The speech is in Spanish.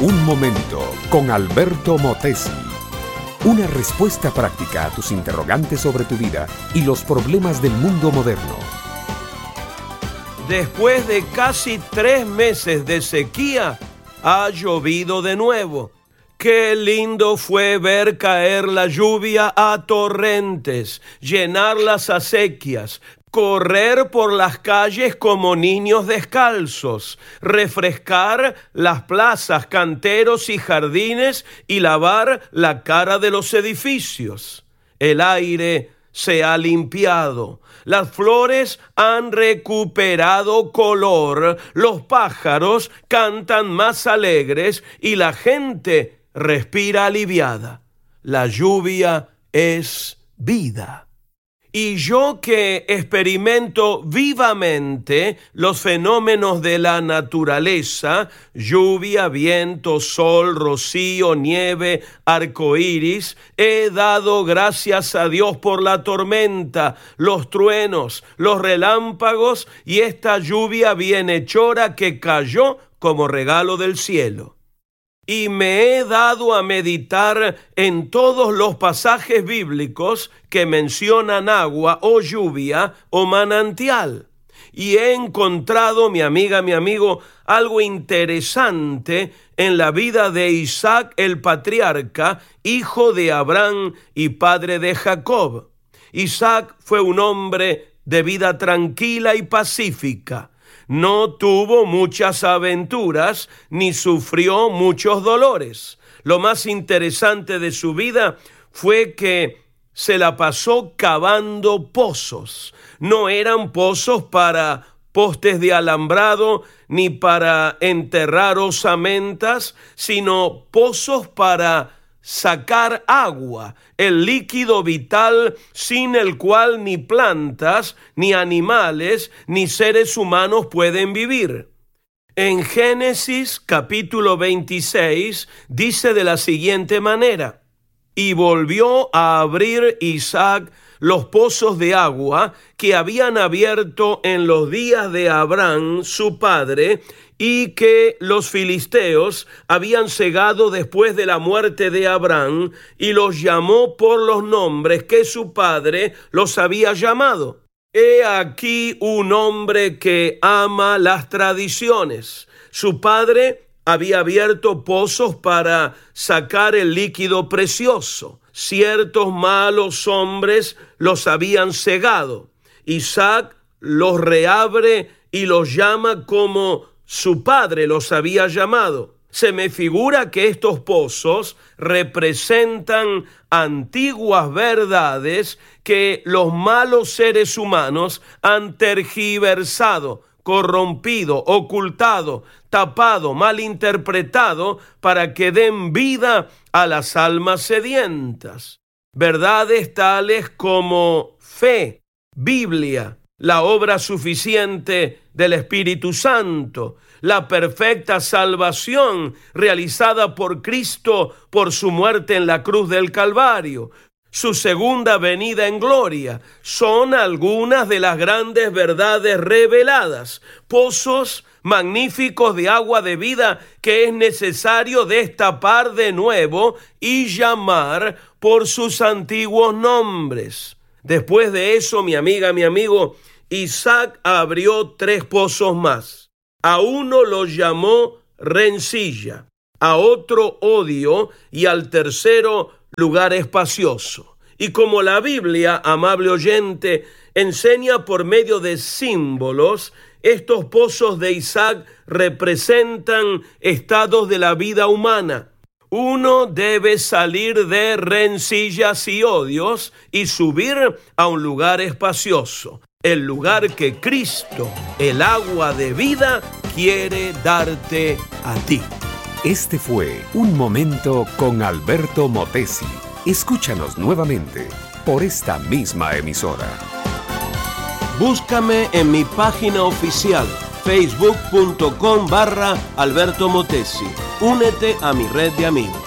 Un momento con Alberto Motesi. Una respuesta práctica a tus interrogantes sobre tu vida y los problemas del mundo moderno. Después de casi 3 meses de sequía, ha llovido de nuevo. Qué lindo fue ver caer la lluvia a torrentes, llenar las acequias, correr por las calles como niños descalzos, refrescar las plazas, canteros y jardines y lavar la cara de los edificios. El aire se ha limpiado, las flores han recuperado color, los pájaros cantan más alegres y la gente respira aliviada. La lluvia es vida. Y yo que experimento vivamente los fenómenos de la naturaleza, lluvia, viento, sol, rocío, nieve, arcoíris, he dado gracias a Dios por la tormenta, los truenos, los relámpagos y esta lluvia bienhechora que cayó como regalo del cielo. Y me he dado a meditar en todos los pasajes bíblicos que mencionan agua o lluvia o manantial. Y he encontrado, mi amiga, mi amigo, algo interesante en la vida de Isaac el patriarca, hijo de Abraham y padre de Jacob. Isaac fue un hombre de vida tranquila y pacífica. No tuvo muchas aventuras ni sufrió muchos dolores. Lo más interesante de su vida fue que se la pasó cavando pozos. No eran pozos para postes de alambrado ni para enterrar osamentas, sino pozos para sacar agua, el líquido vital sin el cual ni plantas, ni animales, ni seres humanos pueden vivir. En Génesis capítulo 26 dice de la siguiente manera: y volvió a abrir Isaac los pozos de agua que habían abierto en los días de Abraham, su padre, y que los filisteos habían cegado después de la muerte de Abraham, y los llamó por los nombres que su padre los había llamado. He aquí un hombre que ama las tradiciones. Su padre había abierto pozos para sacar el líquido precioso. Ciertos malos hombres los habían cegado. Isaac los reabre y los llama como su padre los había llamado. Se me figura que estos pozos representan antiguas verdades que los malos seres humanos han tergiversado, corrompido, ocultado, tapado, malinterpretado para que den vida a las almas sedientas. Verdades tales como fe, Biblia, la obra suficiente del Espíritu Santo, la perfecta salvación realizada por Cristo por su muerte en la cruz del Calvario, su segunda venida en gloria, son algunas de las grandes verdades reveladas, pozos magníficos de agua de vida que es necesario destapar de nuevo y llamar por sus antiguos nombres. Después de eso, mi amiga, mi amigo, Isaac abrió 3 pozos más. A uno lo llamó rencilla, a otro odio y al tercero lugar espacioso. Y como la Biblia, amable oyente, enseña por medio de símbolos, estos pozos de Isaac representan estados de la vida humana. Uno debe salir de rencillas y odios y subir a un lugar espacioso, el lugar que Cristo, el agua de vida, quiere darte a ti. Este fue Un Momento con Alberto Motesi. Escúchanos nuevamente por esta misma emisora. Búscame en mi página oficial, facebook.com/Alberto Motesi. Únete a mi red de amigos.